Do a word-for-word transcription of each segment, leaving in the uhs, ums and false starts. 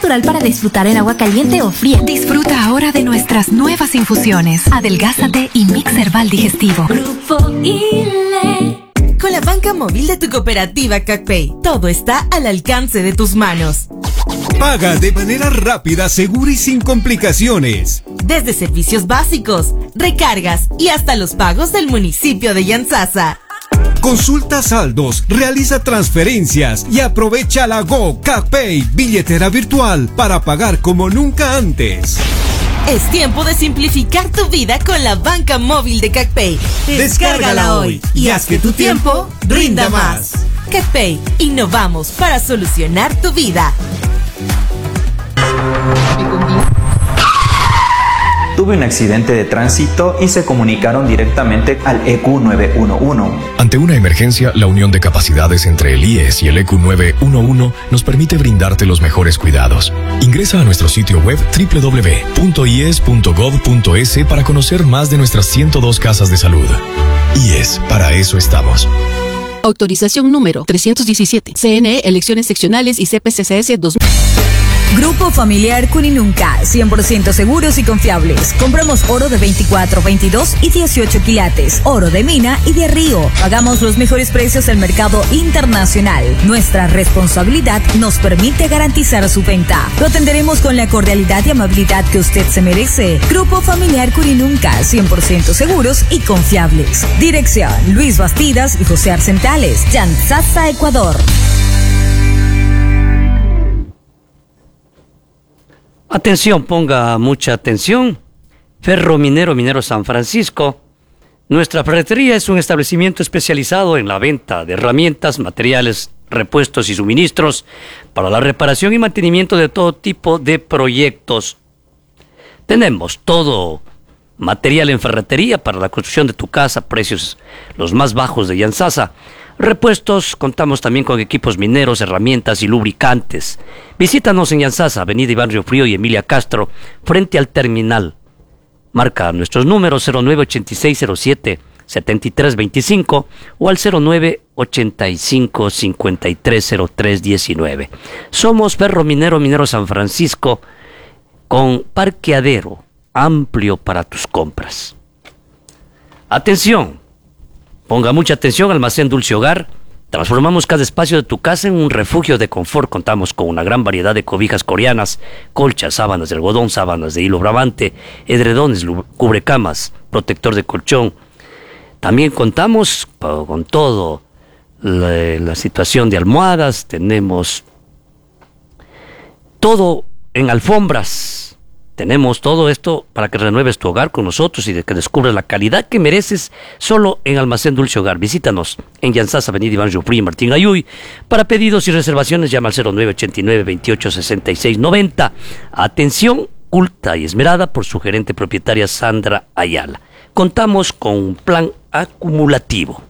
natural para disfrutar en agua caliente o fría. Disfruta ahora de nuestras nuevas infusiones. Adelgázate y Mix Herbal Digestivo. Grupo ILE. Con la banca móvil de tu cooperativa CacPay, todo está al alcance de tus manos. Paga de manera rápida, segura y sin complicaciones. Desde servicios básicos, recargas y hasta los pagos del municipio de Yantzaza. Consulta saldos, realiza transferencias y aprovecha la Go CacPay, billetera virtual, para pagar como nunca antes. Es tiempo de simplificar tu vida con la banca móvil de CacPay. Descárgala hoy y haz que tu tiempo rinda más. CacPay, innovamos para solucionar tu vida. Tuve un accidente de tránsito y se comunicaron directamente al E Q nueve uno uno. Ante una emergencia, la unión de capacidades entre el I E S y el E Q nueve uno uno nos permite brindarte los mejores cuidados. Ingresa a nuestro sitio web doble u doble u doble u punto i e s punto gov punto es para conocer más de nuestras ciento dos casas de salud. I E S, para eso estamos. Autorización número trescientos diecisiete. C N E, elecciones seccionales y C P C C S dos mil. Grupo Familiar Cuninunca, cien por ciento seguros y confiables. Compramos oro de veinticuatro, veintidós y dieciocho quilates, oro de mina y de río. Pagamos los mejores precios del mercado internacional. Nuestra responsabilidad nos permite garantizar su venta. Lo atenderemos con la cordialidad y amabilidad que usted se merece. Grupo Familiar Cuninunca, cien por ciento seguros y confiables. Dirección: Luis Bastidas y José Arcentales, Yantzaza, Ecuador. Atención, ponga mucha atención. Ferro Minero Minero San Francisco. Nuestra ferretería es un establecimiento especializado en la venta de herramientas, materiales, repuestos y suministros para la reparación y mantenimiento de todo tipo de proyectos. Tenemos todo material en ferretería para la construcción de tu casa, precios los más bajos de Yantzaza. Repuestos, contamos también con equipos mineros, herramientas y lubricantes. Visítanos en Yantzaza, Avenida Iván Río Frío y Emilia Castro, frente al terminal. Marca nuestros números cero nueve ochenta y seis cero siete setenta y tres veinticinco o al cero nueve ochenta y cinco cincuenta y tres cero tres diecinueve. Somos Ferro Minero Minero San Francisco, con parqueadero amplio para tus compras. Atención. Ponga mucha atención, Almacén Dulce Hogar. Transformamos cada espacio de tu casa en un refugio de confort. Contamos con una gran variedad de cobijas coreanas, colchas, sábanas de algodón, sábanas de hilo bravante, edredones, cubrecamas, protector de colchón. También contamos con todo la, la situación de almohadas. Tenemos todo en alfombras. Tenemos todo esto para que renueves tu hogar con nosotros y de que descubras la calidad que mereces solo en Almacén Dulce Hogar. Visítanos en Yantzaza, Avenida Iván Río Frío y Martín Ayuy. Para pedidos y reservaciones llama al cero nueve ochenta y nueve veintiocho sesenta y seis noventa. Atención culta y esmerada por su gerente propietaria Sandra Ayala. Contamos con un plan acumulativo.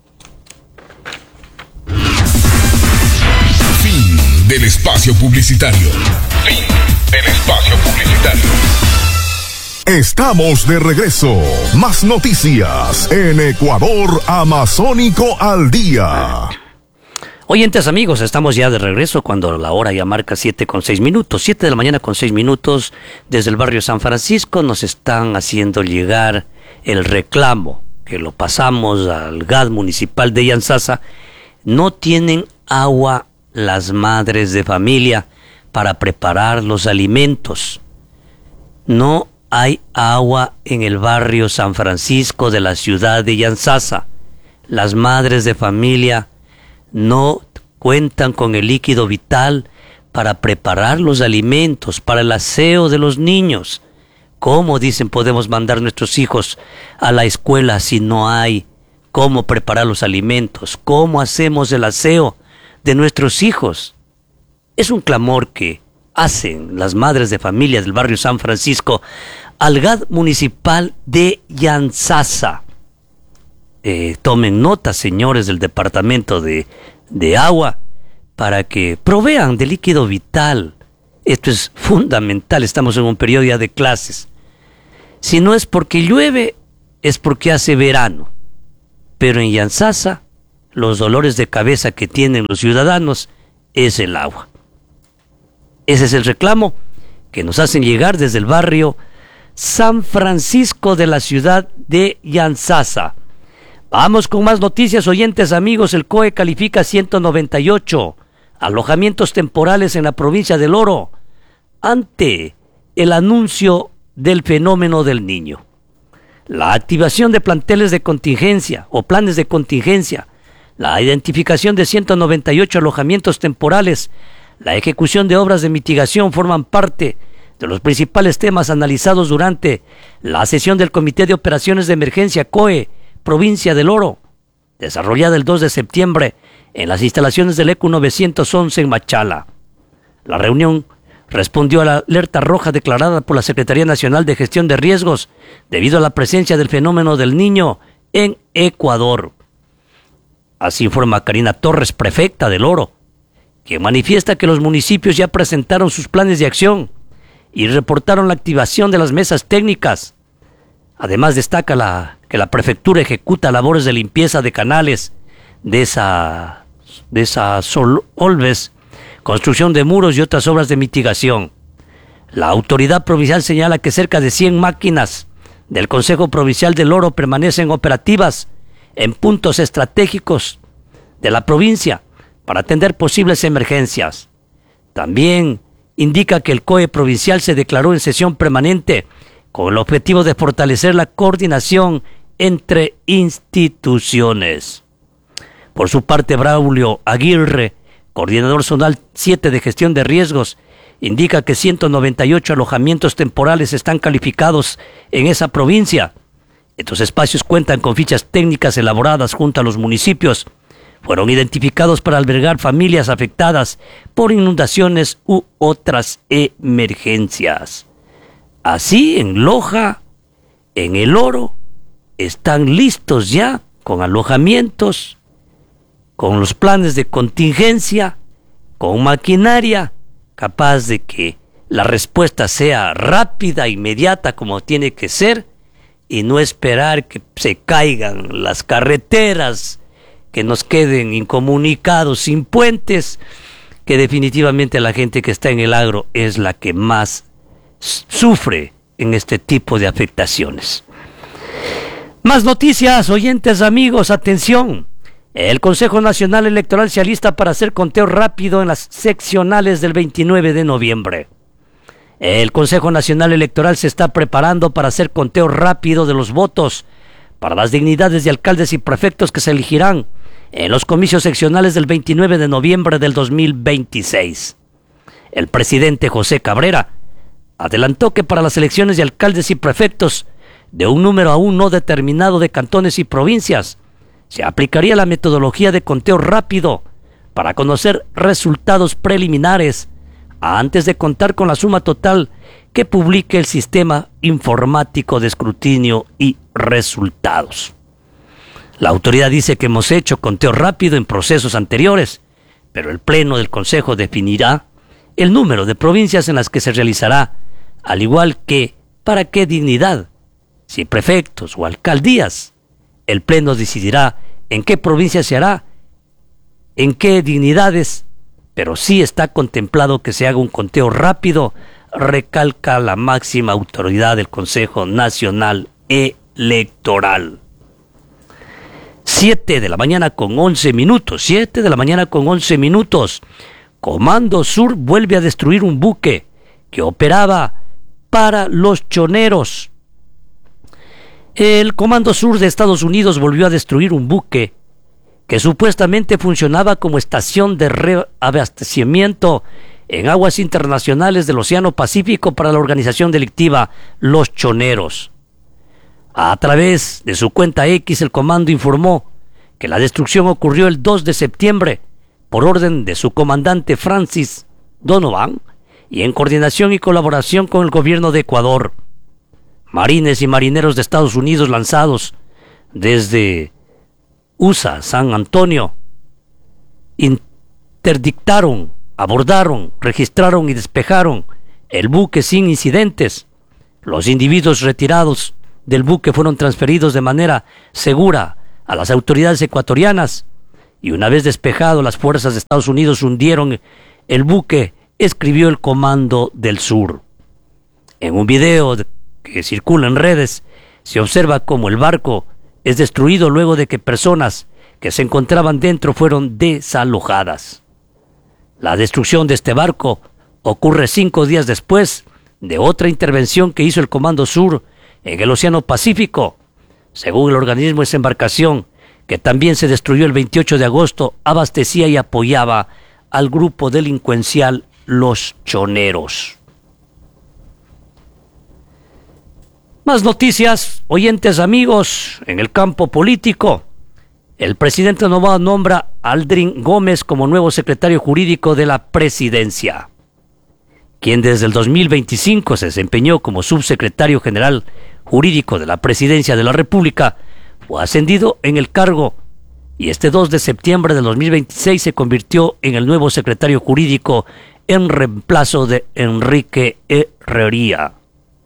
Fin del espacio publicitario. Fin del espacio publicitario. Estamos de regreso. Más noticias en Ecuador Amazónico al día. Oyentes amigos, estamos ya de regreso cuando la hora ya marca siete con seis minutos. siete de la mañana con seis minutos. Desde el barrio San Francisco nos están haciendo llegar el reclamo, que lo pasamos al G A D municipal de Yantzaza. No tienen agua las madres de familia para preparar los alimentos. No hay agua en el barrio San Francisco de la ciudad de Yantzaza. Las madres de familia no cuentan con el líquido vital para preparar los alimentos, para el aseo de los niños. ¿Cómo, dicen, podemos mandar nuestros hijos a la escuela si no hay cómo preparar los alimentos? ¿Cómo hacemos el aseo de nuestros hijos? Es un clamor que hacen las madres de familia del barrio San Francisco al G A D municipal de Yantzaza. Eh, tomen nota, señores del departamento de, de agua, para que provean de líquido vital. Esto es fundamental, estamos en un periodo ya de clases. Si no es porque llueve, es porque hace verano. Pero en Yantzaza, los dolores de cabeza que tienen los ciudadanos es el agua. Ese es el reclamo que nos hacen llegar desde el barrio San Francisco de la ciudad de Yantzaza. Vamos con más noticias, oyentes amigos. El C O E califica ciento noventa y ocho alojamientos temporales en la provincia del Oro ante el anuncio del fenómeno del Niño. La activación de planteles de contingencia o planes de contingencia, la identificación de ciento noventa y ocho alojamientos temporales, la ejecución de obras de mitigación forman parte de los principales temas analizados durante la sesión del Comité de Operaciones de Emergencia C O E, Provincia del Oro, desarrollada el dos de septiembre en las instalaciones del E Q novecientos once en Machala. La reunión respondió a la alerta roja declarada por la Secretaría Nacional de Gestión de Riesgos debido a la presencia del fenómeno del Niño en Ecuador. Así informa Karina Torres, prefecta del Oro, que manifiesta que los municipios ya presentaron sus planes de acción y reportaron la activación de las mesas técnicas. Además destaca la, que la prefectura ejecuta labores de limpieza de canales, de esa, de esas olves, construcción de muros y otras obras de mitigación. La autoridad provincial señala que cerca de cien máquinas del Consejo Provincial del Oro permanecen operativas en puntos estratégicos de la provincia para atender posibles emergencias. También indica que el C O E provincial se declaró en sesión permanente con el objetivo de fortalecer la coordinación entre instituciones. Por su parte, Braulio Aguirre, coordinador zonal siete de gestión de riesgos, indica que ciento noventa y ocho alojamientos temporales están calificados en esa provincia. Estos espacios cuentan con fichas técnicas elaboradas junto a los municipios. Fueron identificados para albergar familias afectadas por inundaciones u otras emergencias. Así, en Loja, en El Oro, están listos ya con alojamientos, con los planes de contingencia, con maquinaria, capaz de que la respuesta sea rápida, inmediata, como tiene que ser, y no esperar que se caigan las carreteras, que nos queden incomunicados, sin puentes, que definitivamente la gente que está en el agro es la que más sufre en este tipo de afectaciones. Más noticias, oyentes amigos, atención. El Consejo Nacional Electoral se alista para hacer conteo rápido en las seccionales del veintinueve de noviembre. El Consejo Nacional Electoral se está preparando para hacer conteo rápido de los votos para las dignidades de alcaldes y prefectos que se elegirán en los comicios seccionales del veintinueve de noviembre del dos mil veintiséis. El presidente José Cabrera adelantó que para las elecciones de alcaldes y prefectos de un número aún no determinado de cantones y provincias, se aplicaría la metodología de conteo rápido para conocer resultados preliminares antes de contar con la suma total que publique el sistema informático de escrutinio y resultados. La autoridad dice que hemos hecho conteo rápido en procesos anteriores, pero el Pleno del Consejo definirá el número de provincias en las que se realizará, al igual que para qué dignidad, si prefectos o alcaldías. El Pleno decidirá en qué provincia se hará, en qué dignidades, pero sí está contemplado que se haga un conteo rápido, recalca la máxima autoridad del Consejo Nacional Electoral. Siete de la mañana con once minutos, siete de la mañana con once minutos. Comando Sur vuelve a destruir un buque que operaba para los choneros. El Comando Sur de Estados Unidos volvió a destruir un buque que supuestamente funcionaba como estación de reabastecimiento en aguas internacionales del Océano Pacífico para la organización delictiva Los Choneros. A través de su cuenta X, el comando informó que la destrucción ocurrió el dos de septiembre por orden de su comandante Francis Donovan y en coordinación y colaboración con el gobierno de Ecuador. Marines y marineros de Estados Unidos lanzados desde U S A San Antonio interdictaron, abordaron, registraron y despejaron el buque sin incidentes. Los individuos retirados del buque fueron transferidos de manera segura a las autoridades ecuatorianas y una vez despejado, las fuerzas de Estados Unidos hundieron el buque escribió el Comando del Sur. En un video que circula en redes, se observa cómo el barco es destruido luego de que personas que se encontraban dentro fueron desalojadas. La destrucción de este barco ocurre cinco días después de otra intervención que hizo el Comando Sur en el Océano Pacífico. Según el organismo, esa embarcación, que también se destruyó el veintiocho de agosto, abastecía y apoyaba al grupo delincuencial Los Choneros. Más noticias, oyentes amigos, en el campo político. El presidente Noboa nombra a Aldrin Gómez como nuevo secretario jurídico de la presidencia, quien desde el dos mil veinticinco se desempeñó como subsecretario general jurídico de la presidencia de la República, fue ascendido en el cargo y este dos de septiembre de dos mil veintiséis se convirtió en el nuevo secretario jurídico en reemplazo de Enrique Herrería.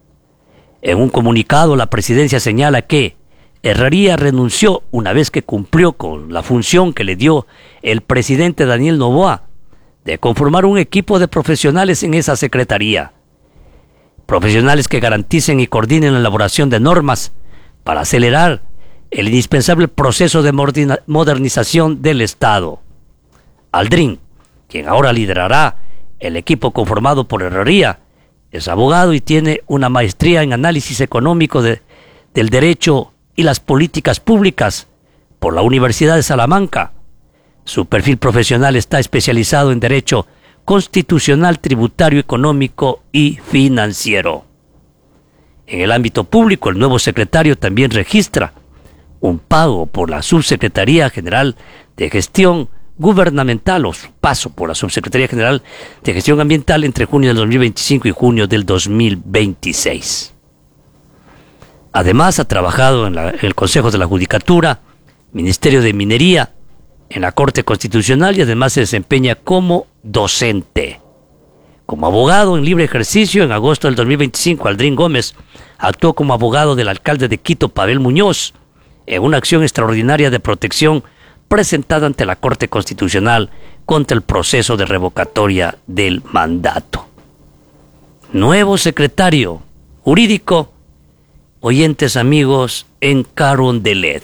En un comunicado, la presidencia señala que Herrería renunció una vez que cumplió con la función que le dio el presidente Daniel Noboa de conformar un equipo de profesionales en esa secretaría. Profesionales que garanticen y coordinen la elaboración de normas para acelerar el indispensable proceso de modernización del Estado. Aldrin, quien ahora liderará el equipo conformado por Herrería, es abogado y tiene una maestría en análisis económico de, del derecho y las políticas públicas por la Universidad de Salamanca. Su perfil profesional está especializado en derecho constitucional, tributario, económico y financiero. En el ámbito público, el nuevo secretario también registra un pago por la Subsecretaría General de Gestión Gubernamental o su paso por la Subsecretaría General de Gestión Ambiental entre junio del dos mil veinticinco y junio del dos mil veintiséis. Además, ha trabajado en, la, en el Consejo de la Judicatura, Ministerio de Minería, en la Corte Constitucional y además se desempeña como docente. Como abogado en libre ejercicio, en agosto del dos mil veinticinco, Aldrin Gómez actuó como abogado del alcalde de Quito, Pavel Muñoz, en una acción extraordinaria de protección presentada ante la Corte Constitucional contra el proceso de revocatoria del mandato. Nuevo secretario jurídico, oyentes amigos, en Carondelet.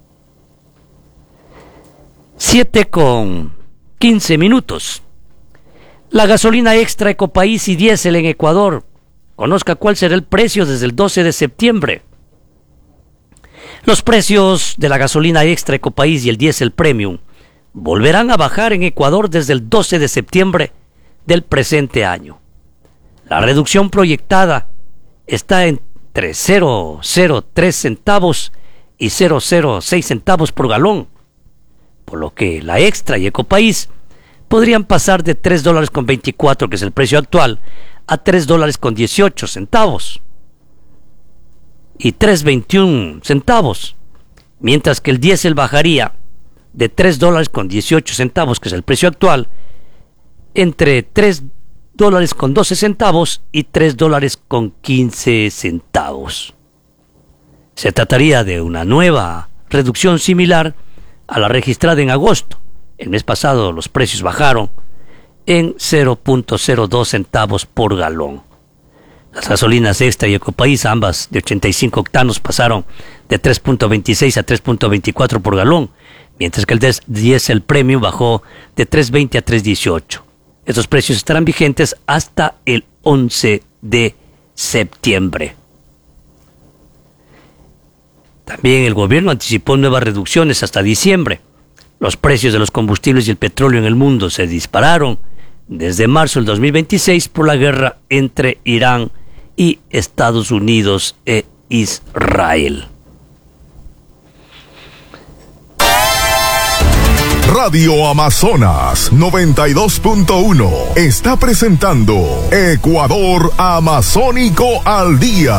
Siete con quince minutos. La gasolina extra Ecopaís y diésel en Ecuador. Conozca cuál será el precio desde el doce de septiembre. Los precios de la gasolina extra Ecopaís y el diésel premium volverán a bajar en Ecuador desde el doce de septiembre del presente año. La reducción proyectada está entre cero punto cero tres centavos y cero punto cero seis centavos por galón, por lo que la extra y Ecopaís podrían pasar de tres dólares con veinticuatro, que es el precio actual, a tres dólares con dieciocho centavos y tres veintiuno centavos, mientras que el diésel bajaría de tres dólares con dieciocho centavos, que es el precio actual, entre tres dólares con doce centavos y tres dólares con quince centavos. Se trataría de una nueva reducción similar a la registrada en agosto. El mes pasado los precios bajaron en cero punto cero dos centavos por galón. Las gasolinas extra y Ecopaís, ambas de ochenta y cinco octanos, pasaron de tres punto veintiséis a tres punto veinticuatro por galón, mientras que el diésel premium bajó de tres punto veinte a tres punto dieciocho. Estos precios estarán vigentes hasta el once de septiembre. También el gobierno anticipó nuevas reducciones hasta diciembre. Los precios de los combustibles y el petróleo en el mundo se dispararon desde marzo del dos mil veintiséis por la guerra entre Irán y Estados Unidos e Israel. Radio Amazonas noventa y dos punto uno está presentando Ecuador Amazónico al Día.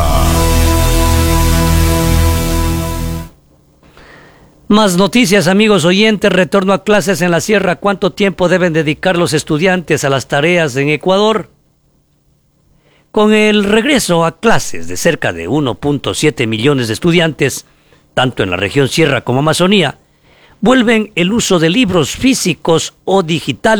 Más noticias, amigos oyentes. Retorno a clases en la sierra. ¿Cuánto tiempo deben dedicar los estudiantes a las tareas en Ecuador? Con el regreso a clases de cerca de uno punto siete millones de estudiantes, tanto en la región sierra como Amazonía, vuelven el uso de libros físicos o digitales